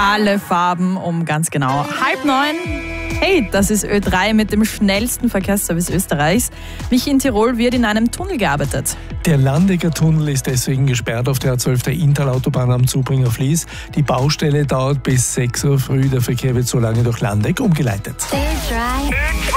alle Farben um ganz genau 8:30. Hey, das ist Ö3 mit dem schnellsten Verkehrsservice Österreichs. Michi, in Tirol wird in einem Tunnel gearbeitet. Der Landecker Tunnel ist deswegen gesperrt auf der A12 der Inntal-Autobahn am Zubringer Fließ. Die Baustelle dauert bis 6 Uhr früh. Der Verkehr wird so lange durch Landeck umgeleitet. Ö3.